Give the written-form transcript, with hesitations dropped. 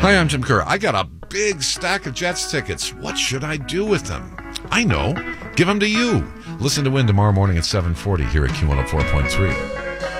Hi, I'm Tim Kerr. I got a big stack of Jets tickets. What should I do with them? I know. Give them to you. Listen to Win tomorrow morning at 7:40 here at Q104.3.